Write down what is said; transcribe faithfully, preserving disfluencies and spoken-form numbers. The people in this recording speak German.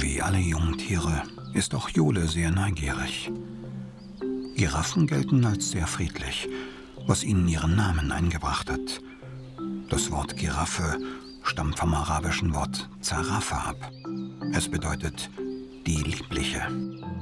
Wie alle Jungtiere ist auch Jule sehr neugierig. Giraffen gelten als sehr friedlich, was ihnen ihren Namen eingebracht hat. Das Wort Giraffe stammt vom arabischen Wort Zarafa ab. Es bedeutet die Liebliche.